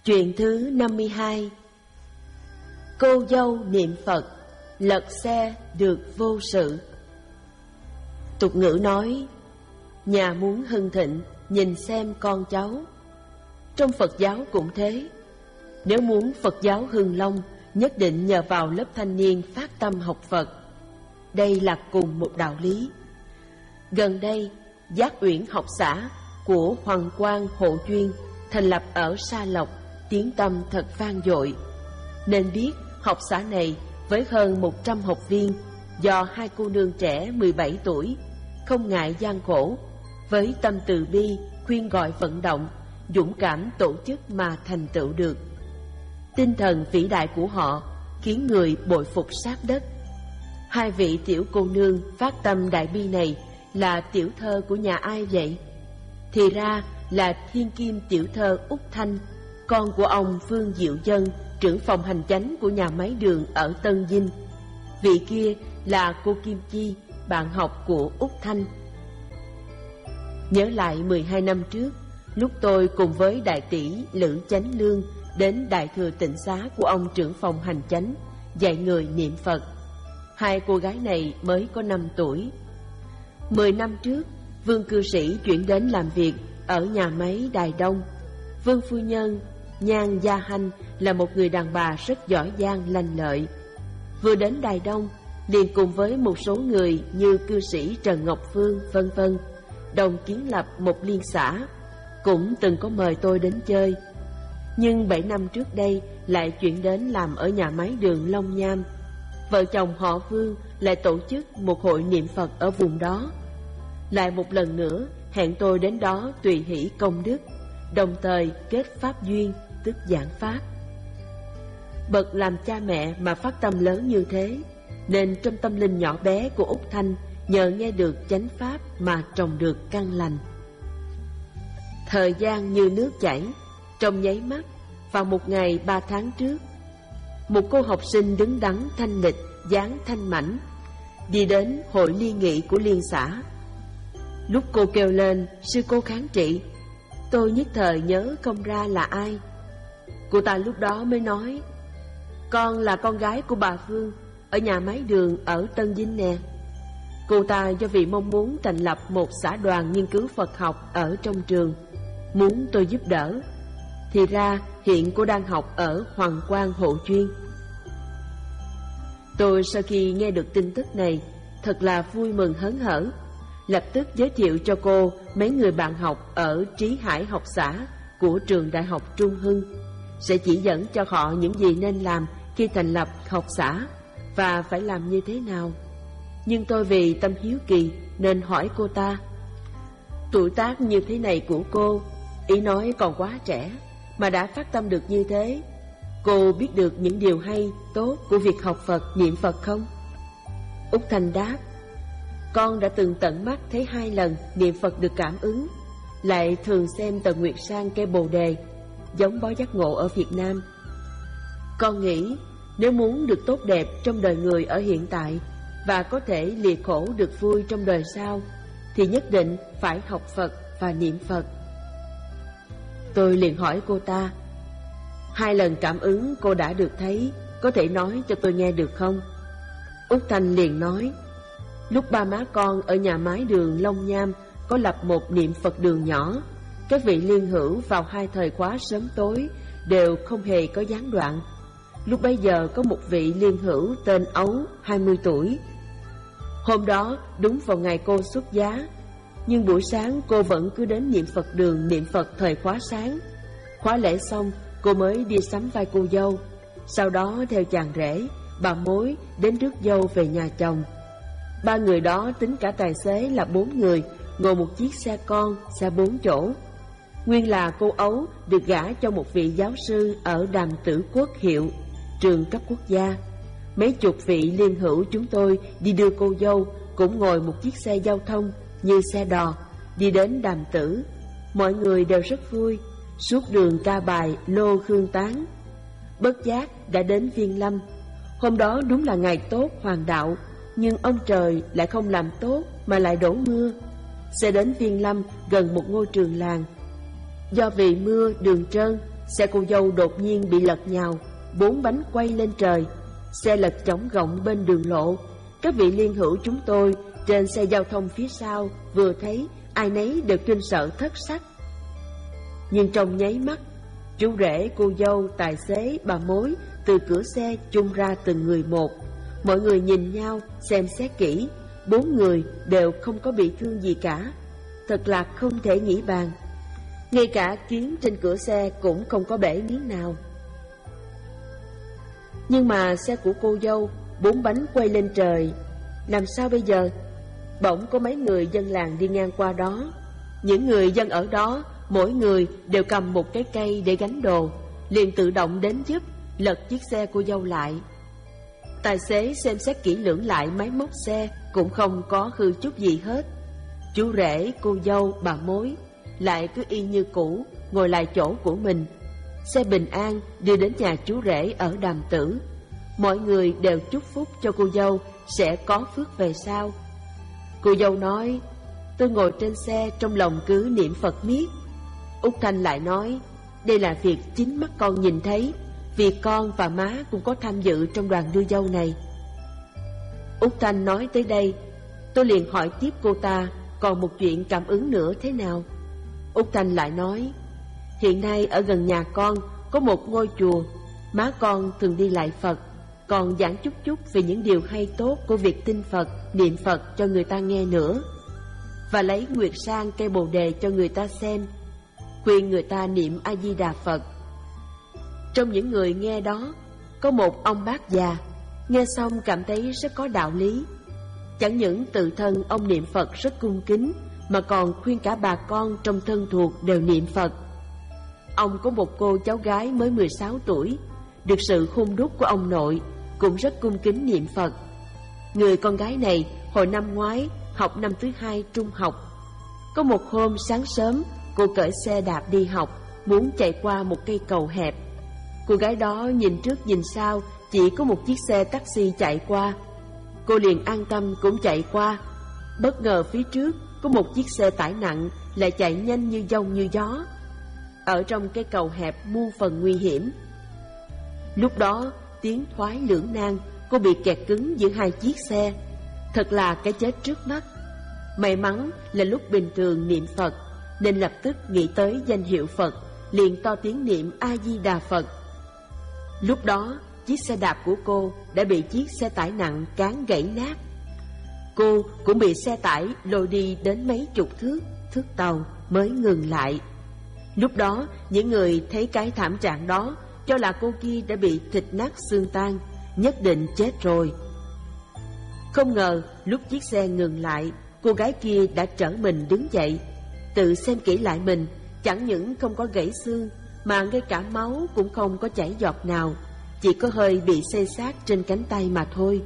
Chuyện thứ 52. Cô dâu niệm Phật, lật xe được vô sự. Tục ngữ nói, nhà muốn hưng thịnh, nhìn xem con cháu. Trong Phật giáo cũng thế. Nếu muốn Phật giáo hưng long, nhất định nhờ vào lớp thanh niên phát tâm học Phật. Đây là cùng một đạo lý. Gần đây, Giác Uyển học xã của Hoàng Quang Hộ Chuyên thành lập ở Sa Lộc, tiếng tăm thật vang dội. Nên biết học xã này với hơn 100 học viên, do hai cô nương trẻ 17 tuổi, không ngại gian khổ, với tâm từ bi khuyên gọi vận động, dũng cảm tổ chức mà thành tựu được. Tinh thần vĩ đại của họ khiến người bội phục sát đất. Hai vị tiểu cô nương phát tâm đại bi này là tiểu thơ của nhà ai vậy? Thì ra là thiên kim tiểu thơ Úc Thanh, con của ông Phương Diệu Dân, trưởng phòng hành chánh của nhà máy đường ở Tân Vinh. Vị kia là cô Kim Chi, bạn học của Úc Thanh. Nhớ lại 12 năm trước, lúc tôi cùng với đại tỷ Lữ Chánh Lương đến Đại Thừa Tịnh Xá của ông trưởng phòng hành chánh dạy người niệm Phật. Hai cô gái này mới có 5 tuổi. 10 năm trước, Vương cư sĩ chuyển đến làm việc ở nhà máy Đài Đông. Vương phu nhân Nhan Gia Hanh là một người đàn bà rất giỏi giang lanh lợi. Vừa đến Đài Đông, liền cùng với một số người như cư sĩ Trần Ngọc Phương vân vân đồng kiến lập một liên xã, cũng từng có mời tôi đến chơi. Nhưng 7 năm trước đây lại chuyển đến làm ở nhà máy đường Long Nham. Vợ chồng họ Vương lại tổ chức một hội niệm Phật ở vùng đó. Lại một lần nữa hẹn tôi đến đó tùy hỷ công đức, đồng thời kết pháp duyên, tức giảng pháp. Bậc làm cha mẹ mà phát tâm lớn như thế, nên trong tâm linh nhỏ bé của Úc Thanh nhờ nghe được chánh pháp mà trồng được căn lành. Thời gian như nước chảy, trong nháy mắt, vào một ngày 3 tháng trước, một cô học sinh đứng đắn thanh lịch, dáng thanh mảnh, đi đến hội liên nghị của liên xã. Lúc cô kêu lên sư cô kháng trị, tôi nhất thời nhớ không ra là ai. Cô ta lúc đó mới nói, con là con gái của bà Phương ở nhà máy đường ở Tân Vinh nè. Cô ta do vì mong muốn thành lập một xã đoàn nghiên cứu Phật học ở trong trường, muốn tôi giúp đỡ. Thì ra hiện cô đang học ở Hoàng Quang Hộ Chuyên. Tôi sau khi nghe được tin tức này thật là vui mừng hớn hở, lập tức giới thiệu cho cô mấy người bạn học ở Trí Hải học xã của trường Đại học Trung Hưng, sẽ chỉ dẫn cho họ những gì nên làm khi thành lập học xã và phải làm như thế nào. Nhưng tôi vì tâm hiếu kỳ nên hỏi cô ta, tuổi tác như thế này của cô, ý nói còn quá trẻ mà đã phát tâm được như thế, cô biết được những điều hay, tốt của việc học Phật, niệm Phật không? Úc Thanh đáp, con đã từng tận mắt thấy 2 lần niệm Phật được cảm ứng, lại thường xem tờ Nguyệt Sang cây Bồ Đề, giống bói giác ngộ ở Việt Nam. Con nghĩ nếu muốn được tốt đẹp trong đời người ở hiện tại và có thể lìa khổ được vui trong đời sau, thì nhất định phải học Phật và niệm Phật. Tôi liền hỏi cô ta, 2 lần cảm ứng cô đã được thấy, có thể nói cho tôi nghe được không? Úc Thanh liền nói, lúc ba má con ở nhà máy đường Long Nham có lập một niệm Phật đường nhỏ. Các vị liên hữu vào 2 thời khóa sớm tối đều không hề có gián đoạn. Lúc bấy giờ có một vị liên hữu tên Ấu, 20 tuổi. Hôm đó đúng vào ngày cô xuất giá, nhưng buổi sáng cô vẫn cứ đến niệm Phật đường niệm Phật thời khóa sáng. Khóa lễ xong, cô mới đi sắm vai cô dâu, sau đó theo chàng rể, bà mối đến rước dâu về nhà chồng. 3 người đó tính cả tài xế là 4 người, ngồi một chiếc xe con, xe 4 chỗ. Nguyên là cô Ấu được gả cho một vị giáo sư ở Đàm Tử Quốc Hiệu, trường cấp quốc gia. Mấy chục vị liên hữu chúng tôi đi đưa cô dâu cũng ngồi một chiếc xe giao thông như xe đò, đi đến Đàm Tử. Mọi người đều rất vui, suốt đường ca bài Lô Khương Tán. Bất giác đã đến Viên Lâm. Hôm đó đúng là ngày tốt hoàng đạo, nhưng ông trời lại không làm tốt mà lại đổ mưa. Xe đến Viên Lâm gần một ngôi trường làng. Do vì mưa đường trơn, xe cô dâu đột nhiên bị lật nhào, 4 bánh quay lên trời. Xe lật chổng gọng bên đường lộ. Các vị liên hữu chúng tôi trên xe giao thông phía sau vừa thấy, ai nấy đều kinh sợ thất sắc. Nhưng trong nháy mắt, chú rể, cô dâu, tài xế, bà mối từ cửa xe chung ra từng người một. Mọi người nhìn nhau, xem xét kỹ, 4 người đều không có bị thương gì cả. Thật là không thể nghĩ bàn. Ngay cả kiến trên cửa xe cũng không có bể miếng nào. Nhưng mà xe của cô dâu 4 bánh quay lên trời, làm sao bây giờ? Bỗng có mấy người dân làng đi ngang qua đó. Những người dân ở đó, mỗi người đều cầm một cái cây để gánh đồ, liền tự động đến giúp lật chiếc xe cô dâu lại. Tài xế xem xét kỹ lưỡng lại máy móc xe, cũng không có hư chút gì hết. Chú rể, cô dâu, bà mối lại cứ y như cũ, ngồi lại chỗ của mình. Xe bình an đưa đến nhà chú rể ở Đàm Tử. Mọi người đều chúc phúc cho cô dâu sẽ có phước về sau. Cô dâu nói, tôi ngồi trên xe trong lòng cứ niệm Phật miết. Út Thanh lại nói, đây là việc chính mắt con nhìn thấy, vì con và má cũng có tham dự trong đoàn đưa dâu này. Út Thanh nói tới đây, tôi liền hỏi tiếp cô ta còn một chuyện cảm ứng nữa thế nào. Út Thanh lại nói, hiện nay ở gần nhà con có một ngôi chùa, má con thường đi lại Phật, còn giảng chút chút về những điều hay tốt của việc tin Phật, niệm Phật cho người ta nghe nữa, và lấy nguyệt sang cây bồ đề cho người ta xem, khuyên người ta niệm A Di Đà Phật. Trong những người nghe đó, có một ông bác già, nghe xong cảm thấy rất có đạo lý. Chẳng những tự thân ông niệm Phật rất cung kính, mà còn khuyên cả bà con trong thân thuộc đều niệm Phật. Ông có một cô cháu gái mới 16 tuổi, được sự hung đúc của ông nội, cũng rất cung kính niệm Phật. Người con gái này hồi năm ngoái học năm thứ 2 trung học. Có một hôm sáng sớm, cô cởi xe đạp đi học, muốn chạy qua một cây cầu hẹp. Cô gái đó nhìn trước nhìn sau, chỉ có một chiếc xe taxi chạy qua. Cô liền an tâm cũng chạy qua. Bất ngờ phía trước có một chiếc xe tải nặng lại chạy nhanh như giông như gió. Ở trong cái cầu hẹp muôn phần nguy hiểm. Lúc đó tiến thoái lưỡng nan, cô bị kẹt cứng giữa hai chiếc xe. Thật là cái chết trước mắt. May mắn là lúc bình thường niệm Phật, nên lập tức nghĩ tới danh hiệu Phật, liền to tiếng niệm A Di Đà Phật. Lúc đó chiếc xe đạp của cô đã bị chiếc xe tải nặng cán gãy nát. Cô cũng bị xe tải lôi đi đến mấy chục thước tàu mới ngừng lại. Lúc đó những người thấy cái thảm trạng đó cho là cô kia đã bị thịt nát xương tan, nhất định chết rồi. Không ngờ lúc chiếc xe ngừng lại, cô gái kia đã trở mình đứng dậy. Tự xem kỹ lại mình, chẳng những không có gãy xương, mà ngay cả máu cũng không có chảy giọt nào, chỉ có hơi bị xê xát trên cánh tay mà thôi.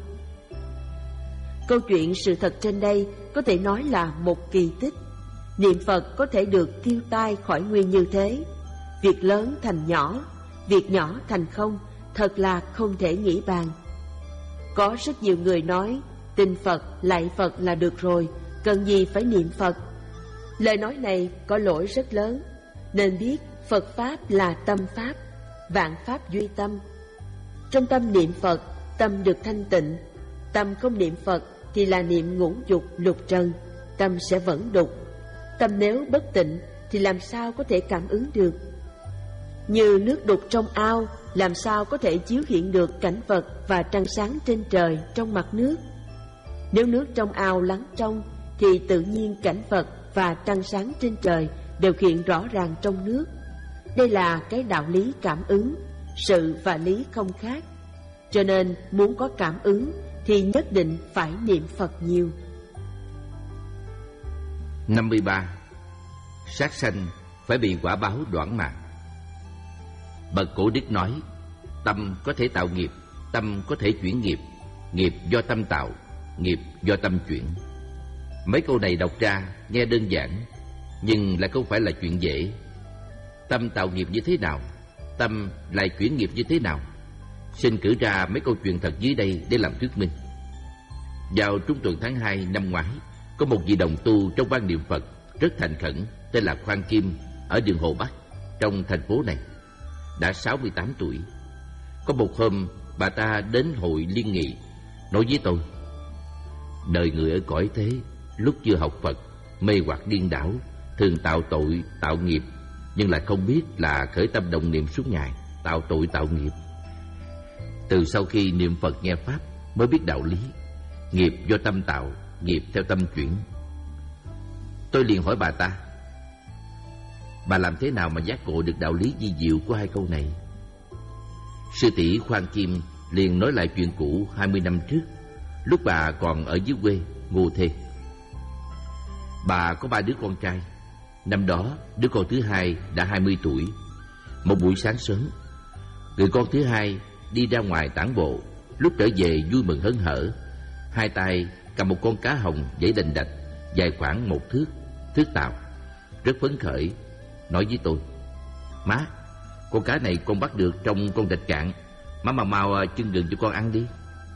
Câu chuyện sự thật trên đây có thể nói là một kỳ tích. Niệm Phật có thể được tiêu tai khỏi nguy như thế. Việc lớn thành nhỏ, việc nhỏ thành không, thật là không thể nghĩ bàn. Có rất nhiều người nói tin Phật, lạy Phật là được rồi, cần gì phải niệm Phật. Lời nói này có lỗi rất lớn. Nên biết Phật Pháp là tâm Pháp, vạn Pháp duy tâm. Trong tâm niệm Phật, tâm được thanh tịnh. Tâm không niệm Phật thì là niệm ngũ dục lục trần, tâm sẽ vẫn đục. Tâm nếu bất tịnh thì làm sao có thể cảm ứng được. Như nước đục trong ao, làm sao có thể chiếu hiện được cảnh vật và trăng sáng trên trời trong mặt nước. Nếu nước trong ao lắng trong thì tự nhiên cảnh vật và trăng sáng trên trời đều hiện rõ ràng trong nước. Đây là cái đạo lý cảm ứng, sự và lý không khác. Cho nên muốn có cảm ứng thì nhất định phải niệm Phật nhiều. 53. Sát sanh phải bị quả báo đoản mạng. Bậc Cổ Đức nói, tâm có thể tạo nghiệp, tâm có thể chuyển nghiệp, nghiệp do tâm tạo, nghiệp do tâm chuyển. Mấy câu này đọc ra nghe đơn giản, nhưng lại không phải là chuyện dễ. Tâm tạo nghiệp như thế nào, tâm lại chuyển nghiệp như thế nào? Xin cử ra mấy câu chuyện thật dưới đây để làm thuyết minh. Vào trung tuần tháng 2 năm ngoái, có một vị đồng tu trong ban niệm Phật rất thành khẩn, tên là Khoan Kim, ở đường Hồ Bắc trong thành phố này. đã 68 tuổi. Có một hôm, bà ta đến hội liên nghị, nói với tôi: đời người ở cõi thế, lúc chưa học Phật, mê hoặc điên đảo, thường tạo tội, tạo nghiệp, nhưng lại không biết là khởi tâm đồng niệm suốt ngày, tạo tội tạo nghiệp. Từ sau khi niệm Phật nghe Pháp mới biết đạo lý, nghiệp do tâm tạo, nghiệp theo tâm chuyển. Tôi liền hỏi bà ta: bà làm thế nào mà giác ngộ được đạo lý vi diệu của hai câu này? Sư tỷ Khoan Kim liền nói lại chuyện cũ 20 năm trước, lúc bà còn ở dưới quê Ngô Thê. Bà có 3 đứa con trai. Năm đó, đứa con thứ hai đã 20 tuổi. Một buổi sáng sớm, người con thứ hai đi ra ngoài tản bộ. Lúc trở về vui mừng hớn hở, hai tay cầm một con cá hồng dãy đành đạch, dài khoảng 1 thước tàu, rất phấn khởi, nói với tôi: má, con cá này con bắt được trong con rạch cạn, má mau chưng gừng cho con ăn đi.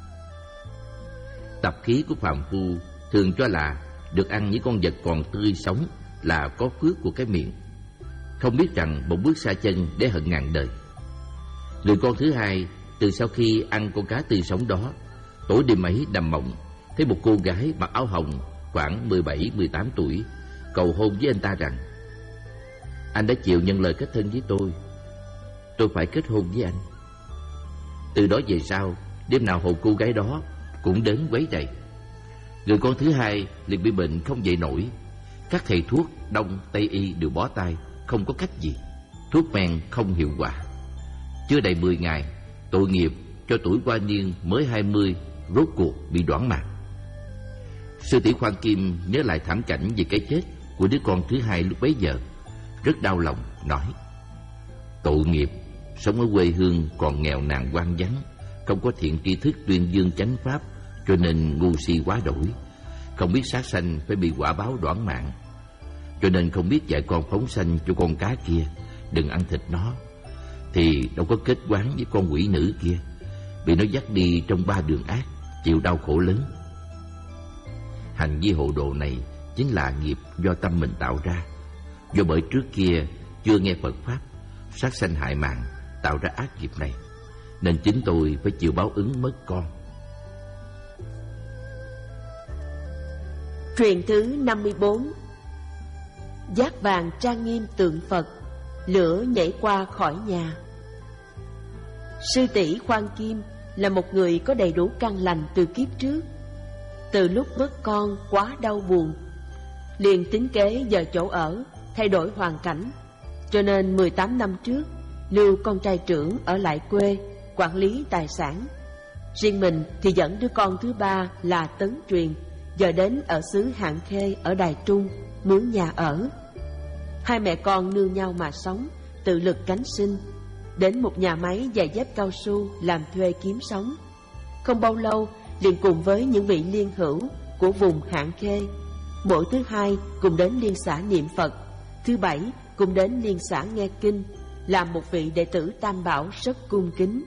Tập khí của phàm phu thường cho là được ăn những con vật còn tươi sống là có phước của cái miệng, không biết rằng một bước xa chân để hận ngàn đời. Người con thứ hai từ sau khi ăn con cá tươi sống đó, tối đêm ấy nằm mộng thấy một cô gái mặc áo hồng khoảng 17-18 tuổi cầu hôn với anh ta rằng: anh đã chịu nhận lời kết thân với tôi phải kết hôn với anh. Từ đó về sau, đêm nào hồn cô gái đó cũng đến quấy rầy. Người con thứ hai liền bị bệnh không dậy nổi. Các thầy thuốc Đông Tây y đều bó tay, không có cách gì. Thuốc men không hiệu quả. Chưa đầy 10 ngày, tội nghiệp cho tuổi qua niên mới 20 rốt cuộc bị đoản mạng. Sư tỷ Khoan Kim nhớ lại thảm cảnh về cái chết của đứa con thứ hai lúc bấy giờ, rất đau lòng, nói: tội nghiệp, sống ở quê hương còn nghèo nàn hoang vắng, không có thiện tri thức tuyên dương chánh pháp, cho nên ngu si quá đổi, không biết sát sanh phải bị quả báo đoản mạng, cho nên không biết dạy con phóng sanh cho con cá kia đừng ăn thịt nó, thì đâu có kết quán với con quỷ nữ kia, bị nó dắt đi trong 3 đường ác, chịu đau khổ lớn. Hành vi hồ đồ này chính là nghiệp do tâm mình tạo ra, do bởi trước kia chưa nghe Phật pháp, sát sanh hại mạng, tạo ra ác nghiệp này, nên chính tôi phải chịu báo ứng mất con. Truyền thứ 54. Giác vàng trang nghiêm tượng Phật, lửa nhảy qua khỏi nhà. Sư tỷ Khoan Kim là một người có đầy đủ căn lành từ kiếp trước. Từ lúc mất con quá đau buồn, liền tính kế dời chỗ ở, thay đổi hoàn cảnh, cho nên 18 năm trước lưu con trai trưởng ở lại quê quản lý tài sản. Riêng mình thì dẫn đứa con thứ 3 là Tấn Truyền giờ đến ở xứ Hạng Khê ở Đài Trung mướn nhà ở. Hai mẹ con nương nhau mà sống, tự lực cánh sinh, đến một nhà máy giày dép cao su làm thuê kiếm sống. Không bao lâu liền cùng với những vị liên hữu của vùng Hạng Khê, mỗi thứ hai cùng đến liên xã niệm Phật, thứ bảy cùng đến liên xã nghe kinh, làm một vị đệ tử Tam Bảo rất cung kính.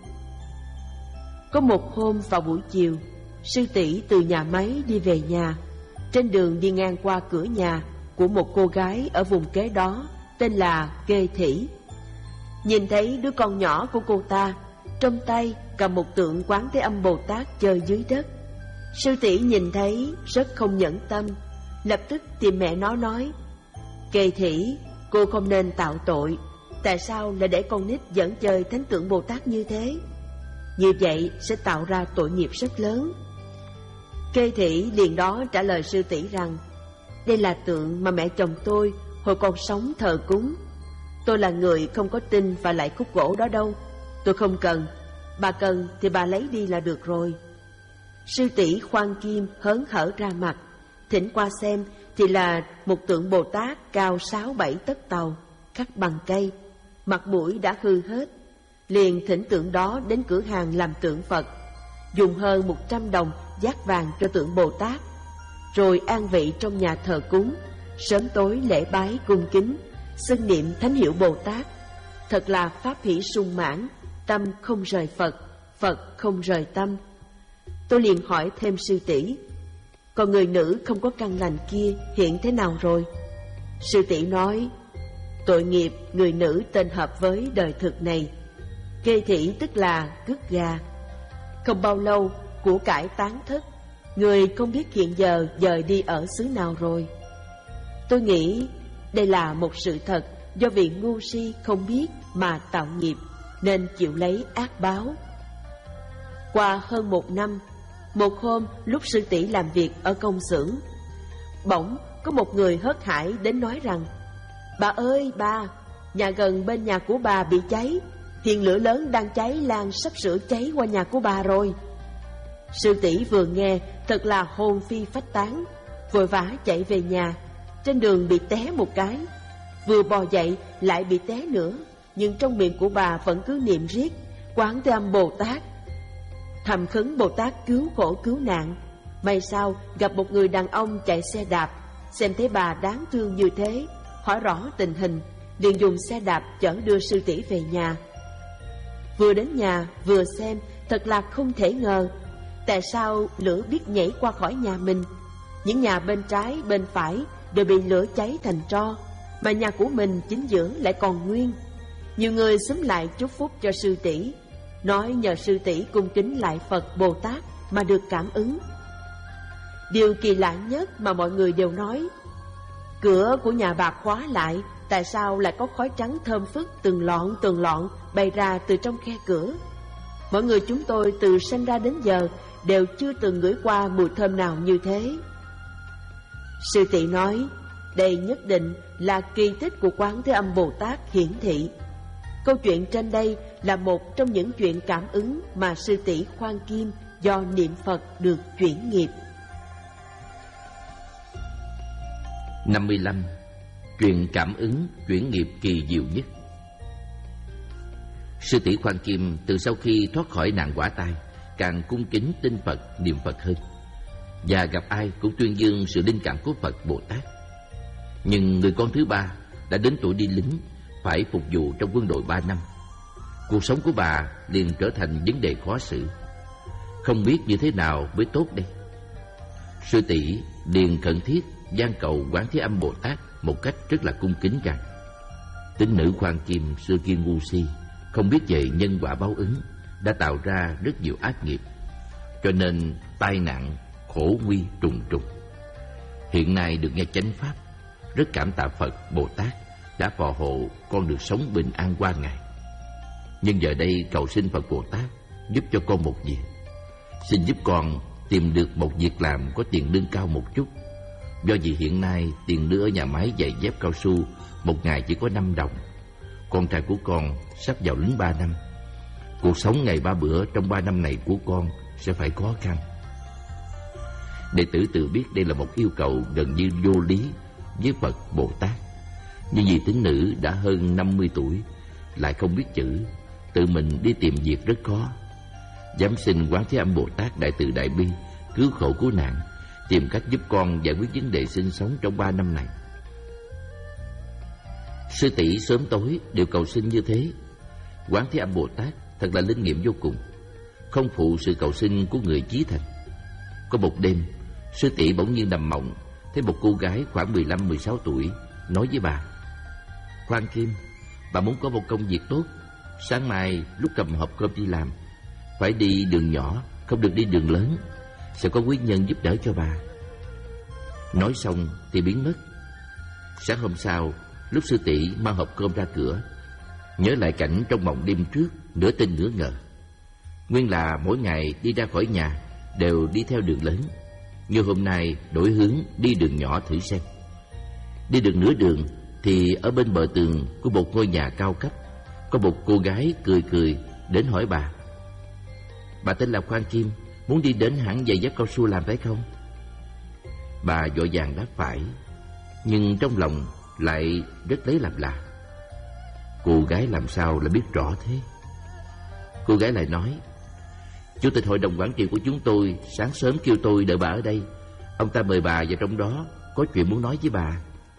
Có một hôm vào buổi chiều, sư tỷ từ nhà máy đi về nhà, trên đường đi ngang qua cửa nhà của một cô gái ở vùng kế đó tên là Kê Thỉ. Nhìn thấy đứa con nhỏ của cô ta trong tay cầm một tượng Quán Thế Âm Bồ Tát chơi dưới đất, sư tỷ nhìn thấy rất không nhẫn tâm, lập tức tìm mẹ nó nói: Kê Thỉ, cô không nên tạo tội, tại sao lại để con nít dẫn chơi thánh tượng Bồ Tát như thế? Như vậy sẽ tạo ra tội nghiệp rất lớn. Kê Thỉ liền đó trả lời sư tỷ rằng: đây là tượng mà mẹ chồng tôi hồi còn sống thờ cúng. Tôi là người không có tin và lại khúc gỗ đó đâu, tôi không cần. Bà cần thì bà lấy đi là được rồi. Sư tỷ Khoan Kim hớn hở ra mặt, thỉnh qua xem thì là một tượng Bồ Tát cao 6-7 tấc tàu, khắc bằng cây, mặt mũi đã hư hết. Liền thỉnh tượng đó đến cửa hàng làm tượng Phật, dùng hơn 100 đồng dát vàng cho tượng Bồ Tát, rồi an vị trong nhà thờ cúng, sớm tối lễ bái cung kính, xưng niệm thánh hiệu Bồ Tát. Thật là pháp hỷ sung mãn, tâm không rời Phật, Phật không rời tâm. Tôi liền hỏi thêm sư tỷ: còn người nữ không có căn lành kia hiện thế nào rồi? Sư tỷ nói: tội nghiệp người nữ tên hợp với đời thực này Kê thị tức là cướp gà. Không bao lâu, của cải tán thất, người không biết hiện giờ dời đi ở xứ nào rồi. Tôi nghĩ đây là một sự thật do vị ngu si không biết mà tạo nghiệp, nên chịu lấy ác báo. Qua hơn 1 năm, một hôm lúc sư tỷ làm việc ở công xưởng, bỗng có một người hớt hải đến nói rằng: "Bà ơi bà, nhà gần bên nhà của bà bị cháy, hiện lửa lớn đang cháy lan sắp sửa cháy qua nhà của bà rồi." Sư tỷ vừa nghe thật là hồn phi phách tán, vội vã chạy về nhà. Trên đường bị té một cái, vừa bò dậy lại bị té nữa, nhưng trong miệng của bà vẫn cứ niệm riết Quán Thế Âm Bồ Tát, thầm khấn Bồ Tát cứu khổ cứu nạn. May sao gặp một người đàn ông chạy xe đạp, xem thấy bà đáng thương như thế, hỏi rõ tình hình, liền dùng xe đạp chở đưa sư tỷ về nhà. Vừa đến nhà vừa xem, thật là không thể ngờ, tại sao lửa biết nhảy qua khỏi nhà mình. Những nhà bên trái bên phải đều bị lửa cháy thành tro, mà nhà của mình chính giữa lại còn nguyên. Nhiều người xúm lại chúc phúc cho sư tỷ, nói nhờ sư tỷ cung kính lại Phật Bồ Tát mà được cảm ứng. Điều kỳ lạ nhất mà mọi người đều nói: cửa của nhà bà khóa lại, tại sao lại có khói trắng thơm phức từng lọn bay ra từ trong khe cửa. Mọi người chúng tôi từ sinh ra đến giờ đều chưa từng ngửi qua mùi thơm nào như thế. Sư tỷ nói đây nhất định là kỳ tích của Quán Thế Âm Bồ Tát hiển thị. Câu chuyện trên đây là một trong những chuyện cảm ứng mà sư tỷ Khoan Kim do niệm Phật được chuyển nghiệp. 55. Chuyện cảm ứng chuyển nghiệp kỳ diệu nhất. Sư tỷ Khoan Kim từ sau khi thoát khỏi nạn quả tai, càng cung kính tin Phật, niệm Phật hơn, và gặp ai cũng tuyên dương sự linh cảm của Phật Bồ Tát. Nhưng người con thứ ba đã đến tuổi đi lính, phải phục vụ trong quân đội 3 năm. Cuộc sống của bà liền trở thành vấn đề khó xử, không biết như thế nào mới tốt đây. Sư tỷ liền khẩn thiết van cầu Quán Thế Âm Bồ Tát một cách rất là cung kính rằng: tín nữ Khoan Kim xưa kia ngu si, không biết về nhân quả báo ứng, đã tạo ra rất nhiều ác nghiệp, cho nên tai nạn khổ nguy trùng trùng. Hiện nay được nghe chánh pháp, rất cảm tạ Phật Bồ Tát đã phò hộ con được sống bình an qua ngày. Nhưng giờ đây cầu xin Phật Bồ Tát giúp cho con một việc. Xin giúp con tìm được một việc làm có tiền lương cao một chút. Do vì hiện nay tiền lương ở nhà máy giày dép cao su một ngày chỉ có 5 đồng. Con trai của con sắp vào lính 3 năm. Cuộc sống ngày 3 bữa trong 3 năm này của con sẽ phải khó khăn. Đệ tử tự biết đây là một yêu cầu gần như vô lý với Phật Bồ Tát. Nhưng vì tín nữ đã hơn 50 tuổi, lại không biết chữ, tự mình đi tìm việc rất khó. Dám xin Quán Thế Âm Bồ Tát đại từ đại bi, cứu khổ cứu nạn, tìm cách giúp con giải quyết vấn đề sinh sống trong 3 năm này. Sư tỷ sớm tối đều cầu xin như thế. Quán Thế Âm Bồ Tát thật là linh nghiệm vô cùng, không phụ sự cầu xin của người chí thành. Có một đêm, sư tỷ bỗng nhiên nằm mộng, thấy một cô gái khoảng 15-16 tuổi nói với bà: Khoan Kim, bà muốn có một công việc tốt, sáng mai lúc cầm hộp cơm đi làm, phải đi đường nhỏ, không được đi đường lớn, sẽ có quý nhân giúp đỡ cho bà. Nói xong thì biến mất. Sáng hôm sau, lúc sư tỷ mang hộp cơm ra cửa, nhớ lại cảnh trong mộng đêm trước, nửa tin nửa ngờ. Nguyên là mỗi ngày đi ra khỏi nhà đều đi theo đường lớn, như hôm nay đổi hướng đi đường nhỏ thử xem. Đi được nửa đường thì ở bên bờ tường của một ngôi nhà cao cấp, có một cô gái cười cười đến hỏi bà: Bà tên là Khoan Kim, muốn đi đến hãng giày dép cao su làm phải không? Bà vội vàng đáp phải, nhưng trong lòng lại rất lấy làm lạ. Cô gái làm sao lại biết rõ thế? Cô gái lại nói: Chủ tịch hội đồng quản trị của chúng tôi sáng sớm kêu tôi đợi bà ở đây. Ông ta mời bà vào trong đó, có chuyện muốn nói với bà.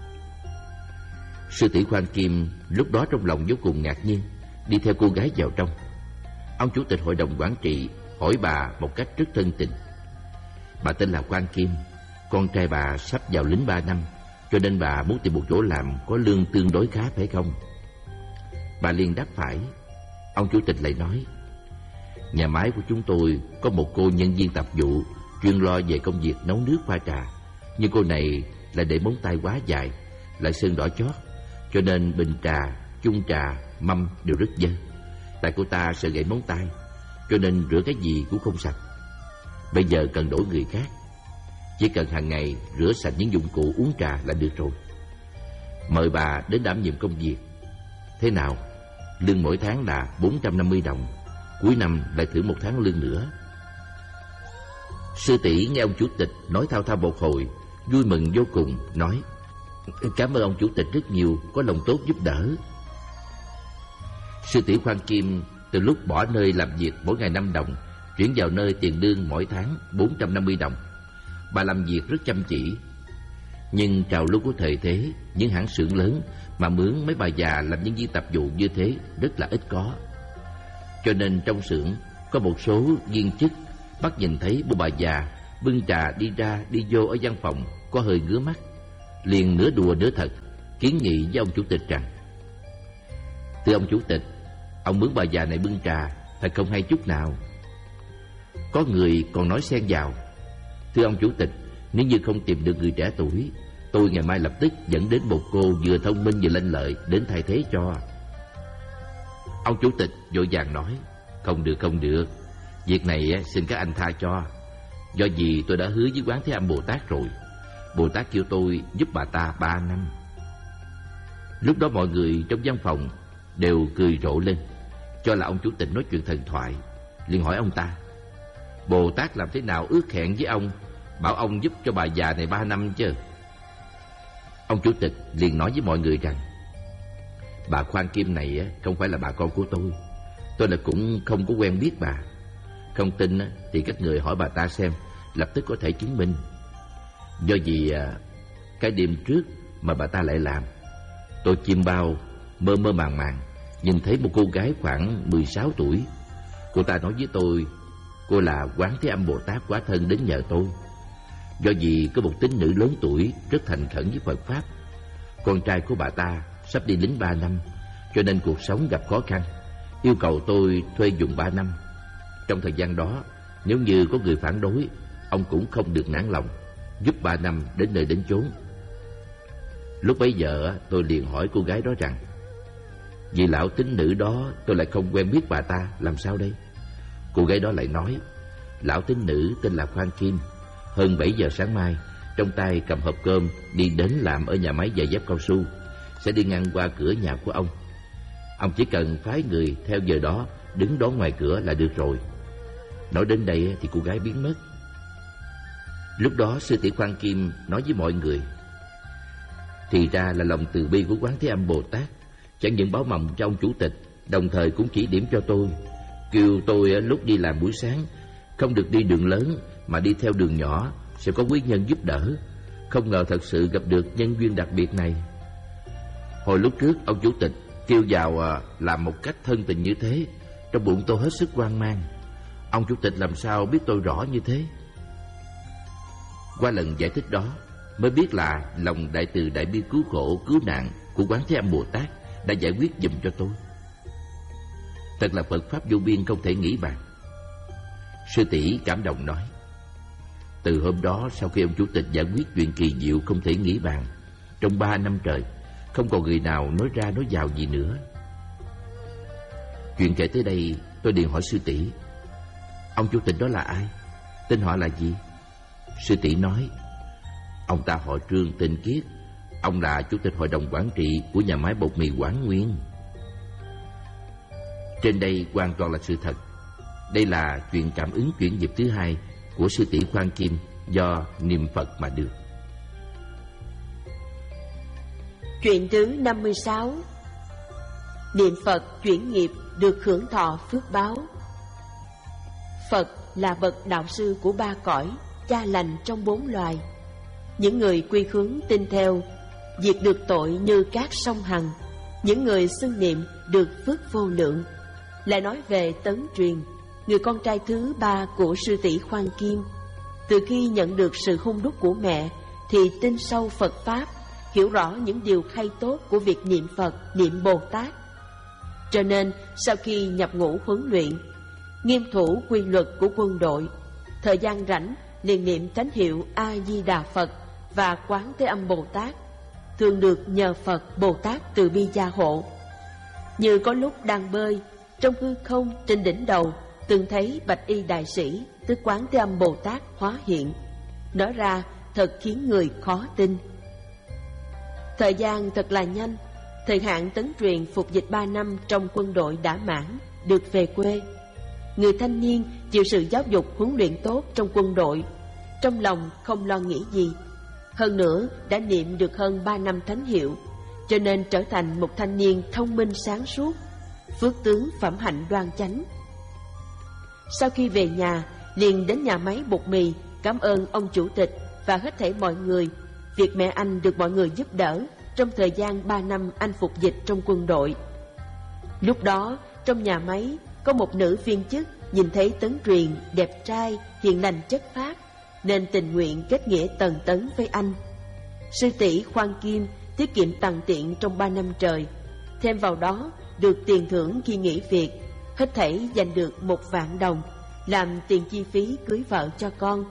Sư tỷ Khoan Kim lúc đó trong lòng vô cùng ngạc nhiên, đi theo cô gái vào trong. Ông chủ tịch hội đồng quản trị hỏi bà một cách rất thân tình: Bà tên là Khoan Kim, con trai bà sắp vào lính 3 năm, cho nên bà muốn tìm một chỗ làm có lương tương đối khá phải không? Bà liền đáp phải. Ông chủ tịch lại nói: nhà máy của chúng tôi có một cô nhân viên tạp vụ chuyên lo về công việc nấu nước pha trà, nhưng cô này lại để móng tay quá dài, lại sơn đỏ chót, cho nên bình trà, chung trà, mâm đều rất dơ. Tại cô ta sợ gãy móng tay, cho nên rửa cái gì cũng không sạch. Bây giờ cần đổi người khác, chỉ cần hàng ngày rửa sạch những dụng cụ uống trà là được rồi. Mời bà đến đảm nhiệm công việc. Thế nào? Lương mỗi tháng là 450 đồng, cuối năm lại thưởng 1 tháng lương nữa. Sư tỷ nghe ông chủ tịch nói thao thao một hồi, vui mừng vô cùng, nói: cảm ơn ông chủ tịch rất nhiều, có lòng tốt giúp đỡ. Sư tỷ Khoan Kim từ lúc bỏ nơi làm việc mỗi ngày 5 đồng, chuyển vào nơi tiền lương mỗi tháng 450 đồng. Bà làm việc rất chăm chỉ. Nhưng trào lưu của thời thế, những hãng xưởng lớn mà mướn mấy bà già làm nhân viên tạp vụ như thế rất là ít có. Cho nên trong xưởng có một số viên chức bắt nhìn thấy một bà già bưng trà đi ra đi vô ở văn phòng có hơi ngứa mắt, liền nửa đùa nửa thật kiến nghị với ông chủ tịch rằng: thưa ông chủ tịch, ông mướn bà già này bưng trà thật không hay chút nào. Có người còn nói xen vào: thưa ông chủ tịch, nếu như không tìm được người trẻ tuổi, tôi ngày mai lập tức dẫn đến một cô vừa thông minh vừa lanh lợi đến thay thế cho. Ông chủ tịch vội vàng nói: không được, không được, việc này xin các anh tha cho. Do vì tôi đã hứa với Quán Thế Âm Bồ Tát rồi. Bồ Tát kêu tôi giúp bà ta 3 năm. Lúc đó mọi người trong văn phòng đều cười rộ lên, cho là ông chủ tịch nói chuyện thần thoại. Liền hỏi ông ta: Bồ Tát làm thế nào ước hẹn với ông, bảo ông giúp cho bà già này 3 năm chứ? Ông chủ tịch liền nói với mọi người rằng: bà Khoan Kim này không phải là bà con của tôi là cũng không có quen biết bà. Không tin thì các người hỏi bà ta xem, lập tức có thể chứng minh. Do vì cái đêm trước mà bà ta lại làm, tôi chim bao mơ mơ màng màng nhìn thấy một cô gái khoảng 16 tuổi. Cô ta nói với tôi cô là Quán Thế Âm Bồ Tát hóa thân đến nhờ tôi. Do vì có một tín nữ lớn tuổi rất thành khẩn với Phật Pháp. Con trai của bà ta sắp đi lính 3 năm, cho nên cuộc sống gặp khó khăn, yêu cầu tôi thuê dùng 3 năm. Trong thời gian đó, nếu như có người phản đối, ông cũng không được nản lòng, giúp 3 năm đến nơi đến chốn. Lúc bấy giờ tôi liền hỏi cô gái đó rằng: vì lão tín nữ đó tôi lại không quen biết bà ta, làm sao đây? Cô gái đó lại nói: lão tín nữ tên là Khoan Kim, hơn 7 giờ sáng mai, trong tay cầm hộp cơm đi đến làm ở nhà máy giày dép cao su, sẽ đi ngang qua cửa nhà của ông. Ông chỉ cần phái người theo giờ đó đứng đón ngoài cửa là được rồi. Nói đến đây thì cô gái biến mất. Lúc đó sư tỷ Khoan Kim nói với mọi người: thì ra là lòng từ bi của Quán Thế Âm Bồ Tát chẳng những báo mộng cho ông chủ tịch, đồng thời cũng chỉ điểm cho tôi, kêu tôi lúc đi làm buổi sáng không được đi đường lớn mà đi theo đường nhỏ, sẽ có quý nhân giúp đỡ. Không ngờ thật sự gặp được nhân duyên đặc biệt này. Hồi lúc trước ông chủ tịch kêu vào làm một cách thân tình như thế, trong bụng tôi hết sức hoang mang. Ông chủ tịch làm sao biết tôi rõ như thế? Qua lần giải thích đó mới biết là lòng đại từ đại bi cứu khổ cứu nạn của Quán Thế Âm Bồ Tát đã giải quyết giùm cho tôi. Thật là Phật Pháp vô biên không thể nghĩ bàn. Sư tỷ cảm động nói: từ hôm đó, sau khi ông chủ tịch giải quyết chuyện kỳ diệu không thể nghĩ bàn, trong 3 năm trời không còn người nào nói ra nói vào gì nữa. Chuyện kể tới đây, tôi liền hỏi sư tỷ: ông chủ tịch đó là ai? Tên họ là gì? Sư tỷ nói: ông ta họ Trương, tên Kiết. Ông là chủ tịch hội đồng quản trị của nhà máy bột mì Quảng Nguyên. Trên đây hoàn toàn là sự thật. Đây là chuyện cảm ứng chuyển nghiệp thứ 2 của sư tỷ Khoan Kim do niệm Phật mà được. Chuyện thứ 56. Niệm Phật chuyển nghiệp được hưởng thọ phước báo. Phật là bậc đạo sư của 3 cõi, cha lành trong 4 loài. Những người quy hướng tin theo, diệt được tội như cát sông Hằng. Những người xưng niệm được phước vô lượng. Lại nói về Tấn Truyền, người con trai thứ 3 của sư tỷ Khoan Kim. Từ khi nhận được sự hung đúc của mẹ thì tin sâu Phật Pháp, hiểu rõ những điều hay tốt của việc niệm Phật, niệm Bồ Tát. Cho nên sau khi nhập ngũ huấn luyện, nghiêm thủ quy luật của quân đội, thời gian rảnh liền niệm thánh hiệu A Di Đà Phật và Quán Thế Âm Bồ Tát, thường được nhờ Phật Bồ Tát từ bi gia hộ. Như có lúc đang bơi, trong hư không trên đỉnh đầu từng thấy bạch y đại sĩ tức Quán Thế Âm Bồ Tát hóa hiện. Nói ra thật khiến người khó tin. Thời gian thật là nhanh. Thời hạn tấn truyền phục dịch 3 năm trong quân đội đã mãn, được về quê. Người thanh niên chịu sự giáo dục huấn luyện tốt trong quân đội, trong lòng không lo nghĩ gì. Hơn nữa đã niệm được hơn 3 năm thánh hiệu, cho nên trở thành một thanh niên thông minh sáng suốt, phước tướng phẩm hạnh đoan chánh. Sau khi về nhà, liền đến nhà máy bột mì cảm ơn ông chủ tịch và hết thảy mọi người. Việc mẹ anh được mọi người giúp đỡ trong thời gian 3 năm anh phục dịch trong quân đội. Lúc đó trong nhà máy có một nữ viên chức nhìn thấy Tấn Truyền đẹp trai, hiền lành chất phác, nên tình nguyện kết nghĩa tần tấn với anh. Sư tỷ khoan kim tiết kiệm tằn tiện trong 3 năm trời, thêm vào đó được tiền thưởng khi nghỉ việc, hết thảy giành được 1.000.000 đồng làm tiền chi phí cưới vợ cho con.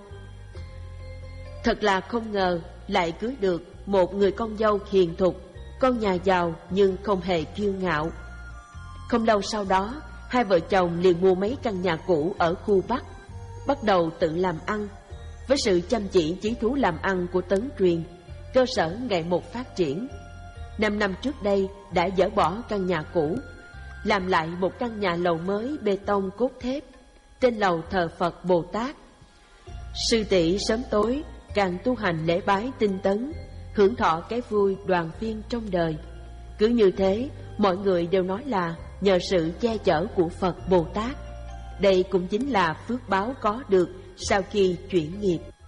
Thật là không ngờ lại cưới được một người con dâu hiền thục, con nhà giàu nhưng không hề kiêu ngạo. Không lâu sau đó, hai vợ chồng liền mua mấy căn nhà cũ ở khu Bắc, bắt đầu tự làm ăn. Với sự chăm chỉ chí thú làm ăn của Tấn Truyền, cơ sở ngày một phát triển. 5 năm trước đây đã dỡ bỏ căn nhà cũ, làm lại một căn nhà lầu mới bê tông cốt thép. Trên lầu thờ Phật Bồ Tát. Sư tỷ sớm tối càng tu hành lễ bái tinh tấn, hưởng thọ cái vui đoàn viên trong đời. Cứ như thế, mọi người đều nói là nhờ sự che chở của Phật Bồ Tát. Đây cũng chính là phước báo có được sau khi chuyển nghiệp.